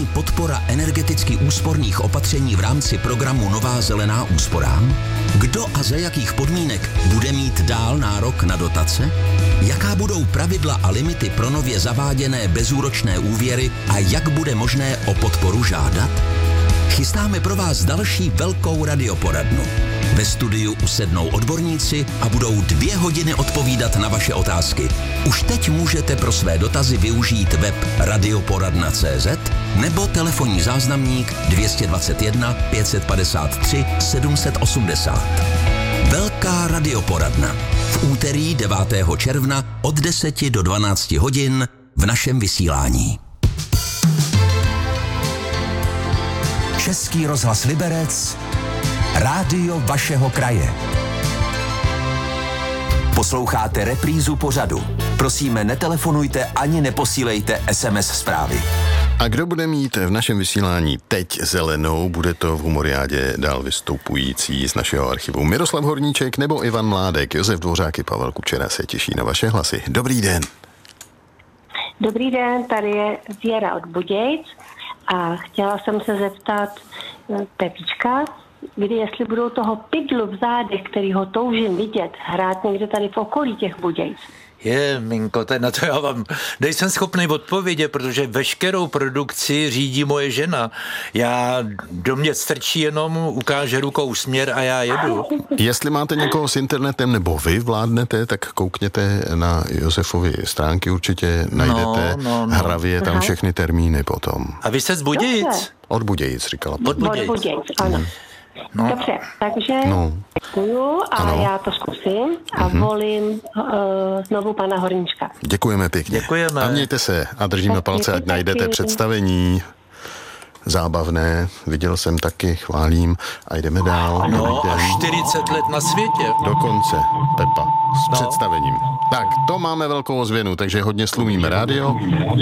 podpora energeticky úsporných opatření v rámci programu Nová zelená úsporám? Kdo a za jakých podmínek bude mít dál nárok na dotace? Jaká budou pravidla a limity pro nově zaváděné bezúročné úvěry a jak bude možné o podporu žádat? Chystáme pro vás další velkou radioporadnu. Ve studiu usednou odborníci a budou 2 hodiny odpovídat na vaše otázky. Už teď můžete pro své dotazy využít web radioporadna.cz nebo telefonní záznamník 221 553 780. Velká radioporadna. V úterý 9. června od 10 do 12 hodin v našem vysílání. Český rozhlas Liberec, rádio vašeho kraje. Posloucháte reprízu pořadu. Prosíme, netelefonujte ani neposílejte SMS zprávy. A kdo bude mít v našem vysílání teď zelenou, bude to v Humoriádě dál vystupující z našeho archivu Miroslav Horníček nebo Ivan Mládek. Josef Dvořák i Pavel Kučera se těší na vaše hlasy. Dobrý den. Dobrý den, tady je Věra od Budějc a chtěla jsem se zeptat Pepička, kdy jestli budou toho pidlu v zádech, který ho toužím vidět, hrát někde tady v okolí těch Budějc. Minko, na to já vám nejsem schopný odpovědět, protože veškerou produkci řídí moje žena. Já do mě strčí jenom, ukáže rukou směr a já jedu. Jestli máte někoho s internetem nebo vy vládnete, tak koukněte na Josefovy stránky, určitě najdete hravě tam všechny termíny potom. A vy jste z Budějic? Od Budějic, říkala. Od Budějic, ano. No. Dobře, takže děkuju a já to zkusím a volím znovu pana Horníčka. Děkujeme pěkně. Děkujeme. A mějte se a držíme palce, ať najdete představení zábavné. Viděl jsem taky, chválím a jdeme dál. No a 40 let na světě. Dokonce, Pepa, s představením. Tak, to máme velkou ozvěnu, takže hodně slumíme rádio.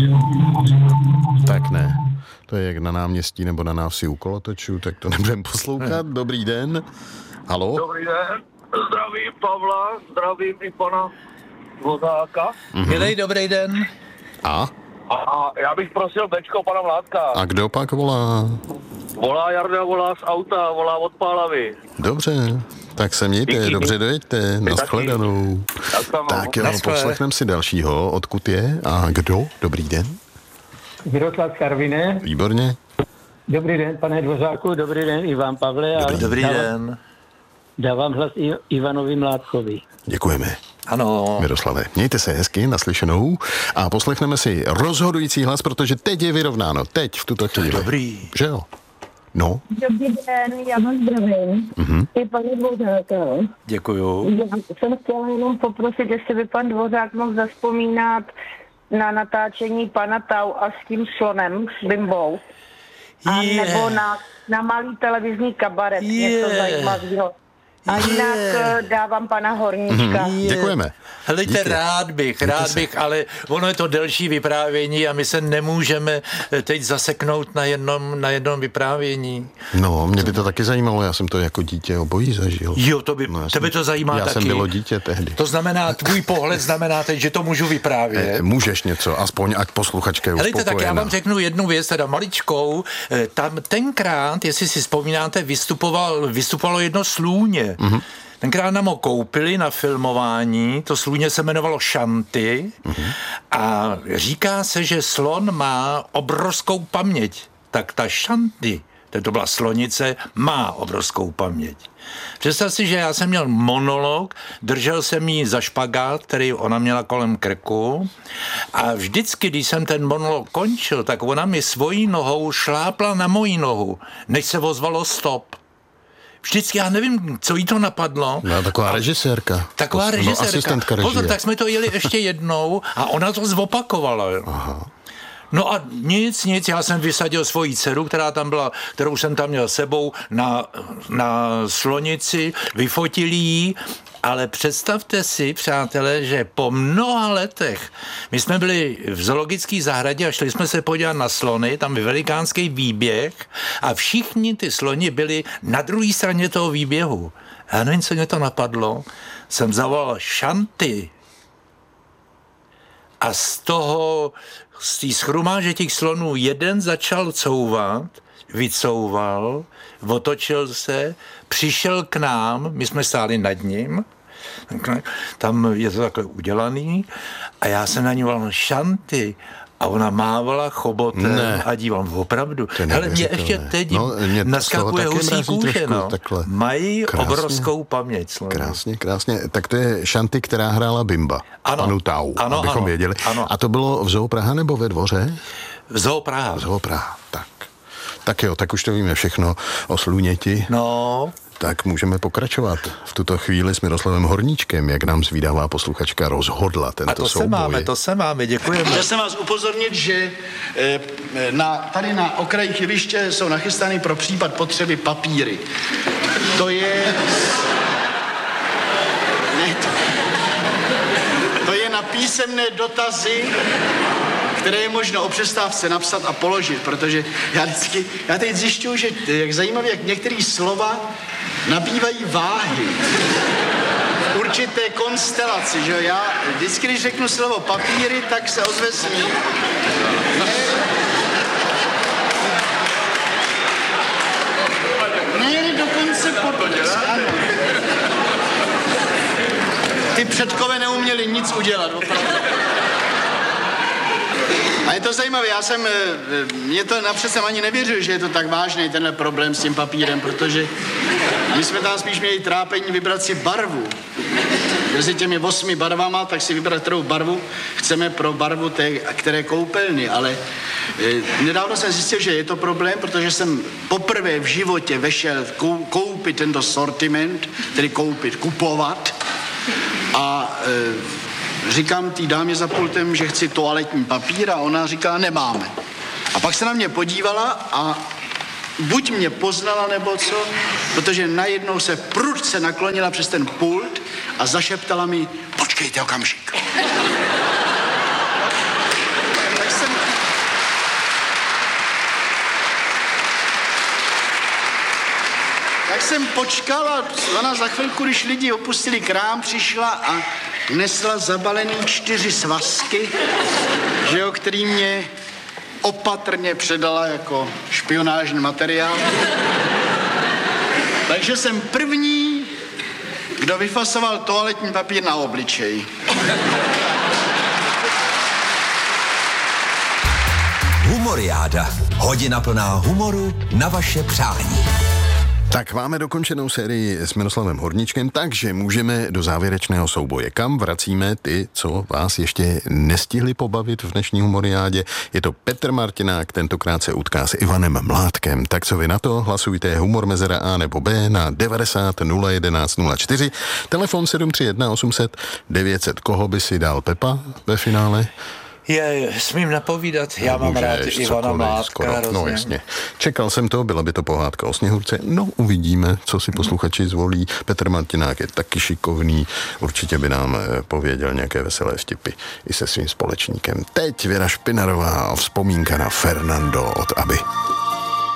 Tak ne. To je jak na náměstí nebo na návsi u kolotočů, tak to nebudeme poslouchat. Dobrý den. Haló? Dobrý den. Zdravím Pavla, zdravím i pana Dvořáka. Milej, dobrý den. A já bych prosil Bčko pana Mládka. A kdo pak volá? Volá Jarda, volá z auta, volá od Pálavy. Dobře, tak se mějte, dobře dojeďte, nashledanou. Tak jo, poslechneme si dalšího, odkud je a kdo? Dobrý den. Miroslav Karviné. Výborně. Dobrý den, pane Dvořáku, dobrý den, Ivan Pavle. Dobrý den. Dávám hlas Ivanovi Mládkovi. Děkujeme. Ano. Miroslave, mějte se hezky, naslyšenou a poslechneme si rozhodující hlas, protože teď je vyrovnáno, teď v tuto chvíli. Dobrý. Že jo? No. Dobrý den, já vás zdravím. I pane Dvořáka. Děkuju. Já jsem chtěla jenom poprosit, jestli by pan Dvořák mohl zavzpomínat na natáčení pana Tau a s tím slonem, s Bimbou. A nebo na malý televizní kabaret, něco zajímavého. A jinak dávám pana Horníčka. Děkujeme. Helejte, rád bych, ale ono je to delší vyprávění a my se nemůžeme teď zaseknout na jednom vyprávění. No, mě by to taky zajímalo, já jsem to jako dítě obojí zažil. Jo, tebe to zajímá taky. Já jsem bylo dítě tehdy. To znamená, tvůj pohled znamená teď, že to můžu vyprávět. Můžeš něco, aspoň ať posluchačka je uspokojená. Helejte, tak já vám řeknu jednu věc, teda maličkou. Tam tenkrát, jestli si vzpomínáte, vystupovalo jedno slůně. Mm-hmm. Tenkrát nám ho koupili na filmování, to slůně se jmenovalo Šanty a říká se, že slon má obrovskou paměť. Tak ta Šanty, to byla slonice, má obrovskou paměť. Představ si, že já jsem měl monolog, držel jsem jí za špagát, který ona měla kolem krku a vždycky, když jsem ten monolog končil, tak ona mi svojí nohou šlápla na moji nohu, než se ozvalo stop. Vždycky, já nevím, co jí to napadlo. No, taková režisérka. Taková režisérka. Asistentka režie. Pozor, tak jsme to jeli ještě jednou a ona to zopakovala. Aha. No a nic, já jsem vysadil svoji dceru, kterou jsem tam měl sebou na slonici, vyfotil jí, ale představte si, přátelé, že po mnoha letech my jsme byli v zoologické zahradě a šli jsme se podívat na slony, tam je velikánský výběh a všichni ty sloni byli na druhé straně toho výběhu. A nevím, co mě to napadlo, jsem zavolal Šanty. a z té schromáže těch slonů jeden začal couvat, vycouval, otočil se, přišel k nám, my jsme stáli nad ním, tam je to takhle udělaný a já jsem na ní volal Šanty a ona mávala chobotem a díval, opravdu. Hele, mě ještě teď naskakuje husí kůže, no. Mají obrovskou paměť. Slovo. Krásně. Tak to je Šanty, která hrála Bimba. Panu Tau, abychom věděli. Ano. A to bylo v Zoo Praha nebo ve Dvoře? V Zoo Praha. V Zoo Praha, tak. Tak jo, tak už to víme všechno o Sluněti. No. Tak můžeme pokračovat v tuto chvíli s Miroslavem Horníčkem, jak nám zvídavá posluchačka rozhodla tento souboj. To se máme, děkujeme. Chtěl jsem vás upozornit, že tady na okraji jeviště jsou nachystány pro případ potřeby papíry. To je... To je na písemné dotazy, které je možno o přestávce napsat a položit, protože já teď zjišťuju, že jak zajímavé, jak některé slova nabývají váhy v určité konstelaci, že já vždycky, když řeknu slovo papíry, tak se ozve smích. Ne, dokonce podlesk, ano. Ty předkové neuměli nic udělat, opravdu. A je to zajímavé, mě to napřed jsem ani nevěřil, že je to tak vážný tenhle problém s tím papírem, protože my jsme tam spíš měli trápení vybrat si barvu. Mezi těmi 8 barvama, tak si vybrat, kterou barvu chceme pro barvu té, které koupelny, ale nedávno jsem zjistil, že je to problém, protože jsem poprvé v životě vešel koupit tento sortiment, tedy kupovat a říkám té dámě za pultem, že chci toaletní papír a ona říká, nemáme. A pak se na mě podívala a buď mě poznala nebo co, protože najednou se prudce naklonila přes ten pult a zašeptala mi, počkejte okamžik. Tak jsem počkal a ona za chvilku, když lidi opustili krám, přišla a nesla zabalený 4 svazky, že jo, který mě opatrně předala jako špionážní materiál. Takže jsem první, kdo vyfasoval toaletní papír na obličej. Humoriáda. Hodina plná humoru na vaše přání. Tak máme dokončenou sérii s Miroslavem Horníčkem, takže můžeme do závěrečného souboje. Kam vracíme ty, co vás ještě nestihli pobavit v dnešní humoriádě? Je to Petr Martinák, tentokrát se utká s Ivanem Mládkem. Tak co vy na to? Hlasujte humor mezera A nebo B na 90 011 04. Telefon 731 800 900. Koho by si dal, Pepa ve finále? Smím napovídat, já mám rád Ivana Mládka. No jasně. Čekal jsem to, byla by to pohádka o Sněhurce. No uvidíme, co si posluchači zvolí. Petr Martinák je taky šikovný, určitě by nám pověděl nějaké veselé vtipy i se svým společníkem. Teď Věra Špinarová, vzpomínka na Fernando od Aby.